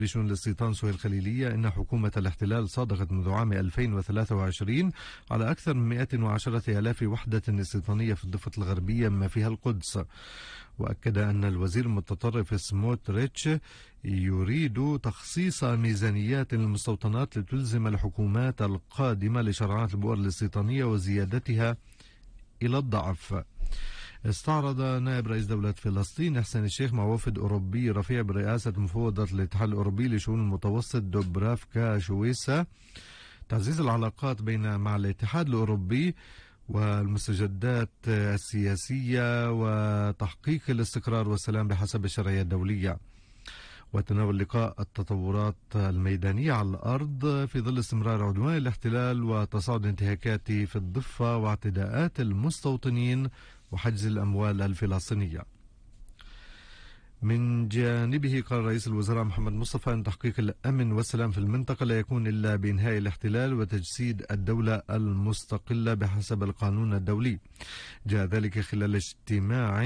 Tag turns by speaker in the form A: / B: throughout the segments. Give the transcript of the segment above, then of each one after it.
A: لشؤون الاستيطان سهيل الخليلية إن حكومة الاحتلال صادقت منذ عام 2023 على أكثر من 110,000 وحدة استيطانية في الضفة الغربية بما فيها القدس. وأكد أن الوزير المتطرف سموتريتش يريد تخصيص ميزانيات للمستوطنات لتلزم الحكومات القادمة لشرعنة البؤر الاستيطانية وزيادتها إلى الضعف. استعرض نائب رئيس دولة فلسطين إحسان الشيخ مع وفد أوروبي رفيع برئاسة مفوضة الاتحاد الأوروبي لشؤون المتوسط دوبرافكا شويسا تعزيز العلاقات مع الاتحاد الأوروبي والمستجدات السياسية وتحقيق الاستقرار والسلام بحسب الشرعية الدولية. وتناول اللقاء التطورات الميدانية على الأرض في ظل استمرار عدوان الاحتلال وتصاعد انتهاكات في الضفة واعتداءات المستوطنين وحجز الأموال الفلسطينية. من جانبه قال رئيس الوزراء محمد مصطفى أن تحقيق الأمن والسلام في المنطقة لا يكون إلا بإنهاء الاحتلال وتجسيد الدولة المستقلة بحسب القانون الدولي. جاء ذلك خلال اجتماع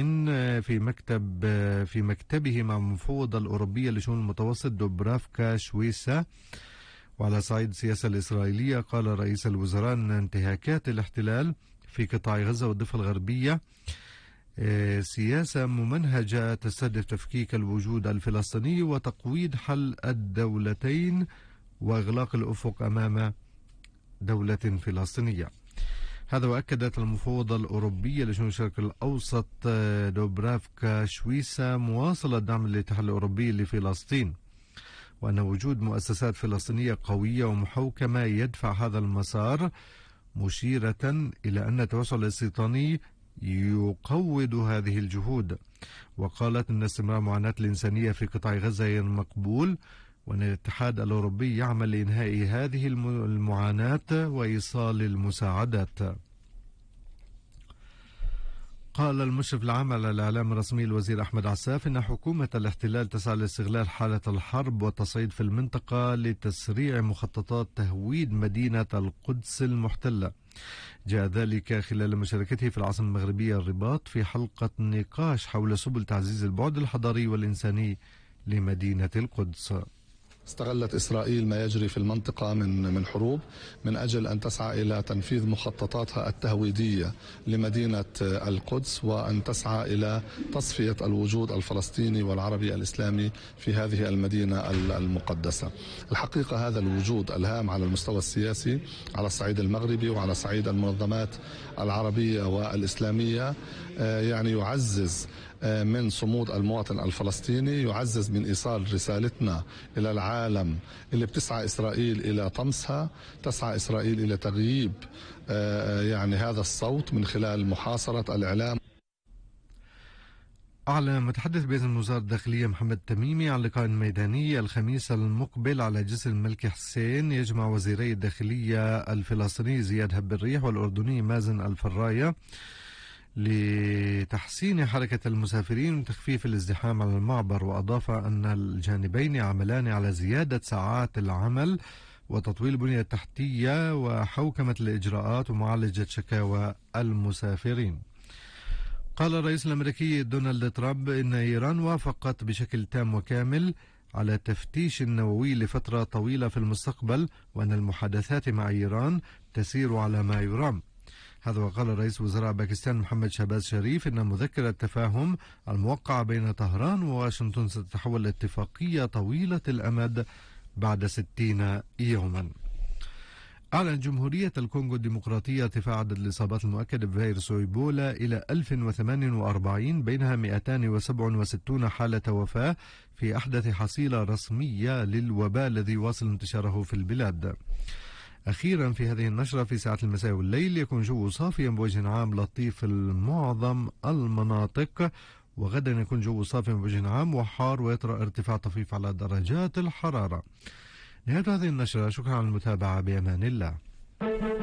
A: في مكتبه مع المفوضة الأوروبية لشؤون المتوسط دوبرافكا شويسا. وعلى صعيد السياسة الإسرائيلية قال رئيس الوزراء أن انتهاكات الاحتلال في قطاع غزة والضفة الغربية سياسة ممنهجة تستهدف تفكيك الوجود الفلسطيني وتقويض حل الدولتين وإغلاق الأفق أمام دولة فلسطينية. هذا وأكدت المفوضة الأوروبية لشؤون الشرق الأوسط دوبرافكا شويسا مواصلة دعم الاتحاد الأوروبي لفلسطين وأن وجود مؤسسات فلسطينية قوية ومحوكمة يدفع هذا المسار، مشيرة إلى أن التوسع الاستيطاني يقوض هذه الجهود. وقالت أن استمرار معاناة الإنسانية في قطاع غزة غير مقبول وأن الاتحاد الأوروبي يعمل لإنهاء هذه المعاناة وإيصال المساعدات. قال المشرف العام على الإعلام الرسمي الوزير أحمد عساف إن حكومة الاحتلال تسعى لاستغلال حالة الحرب والتصعيد في المنطقة لتسريع مخططات تهويد مدينة القدس المحتلة. جاء ذلك خلال مشاركته في العاصمة المغربية الرباط في حلقة نقاش حول سبل تعزيز البعد الحضاري والإنساني لمدينة القدس.
B: استغلت إسرائيل ما يجري في المنطقة من حروب من أجل أن تسعى إلى تنفيذ مخططاتها التهويدية لمدينة القدس وأن تسعى إلى تصفية الوجود الفلسطيني والعربي الإسلامي في هذه المدينة المقدسة. الحقيقة هذا الوجود الهام على المستوى السياسي على الصعيد المغربي وعلى صعيد المنظمات العربية والإسلامية يعني يعزز من صمود المواطن الفلسطيني، يعزز من إيصال رسالتنا إلى العالم اللي بتسعى إسرائيل إلى طمسها، تسعى إسرائيل إلى تغييب يعني هذا الصوت من خلال محاصرة الإعلام.
A: أعلن متحدث باسم وزارة الداخلية محمد تميمي عن لقاء ميداني الخميس المقبل على جسر الملك حسين يجمع وزيري الداخلية الفلسطيني زياد هب الريح والأردني مازن الفراية لتحسين حركة المسافرين وتخفيف الازدحام على المعبر. وأضاف أن الجانبين يعملان على زيادة ساعات العمل وتطوير البنية التحتية وحوكمة الإجراءات ومعالجة شكاوى المسافرين. قال الرئيس الأمريكي دونالد ترامب إن إيران وافقت بشكل تام وكامل على التفتيش النووي لفترة طويلة في المستقبل وأن المحادثات مع إيران تسير على ما يرام. هذا وقال رئيس وزراء باكستان محمد شهباز شريف إن مذكرة التفاهم الموقعة بين طهران وواشنطن ستتحول لاتفاقية طويلة الأمد بعد 60 يوما. أعلن جمهورية الكونغو الديمقراطية ارتفاع عدد الإصابات المؤكدة بفيروس إيبولا إلى 1048 بينها 267 حالة وفاة في أحدث حصيلة رسمية للوباء الذي يواصل انتشاره في البلاد. أخيرا في هذه النشرة في ساعات المساء والليل يكون جو صافيا بوجه عام لطيف في معظم المناطق، وغدا يكون جو صافيا بوجه عام وحار ويطرأ ارتفاع طفيف على درجات الحرارة. نهاية هذه النشرة، شكرا على المتابعة، بأمان الله.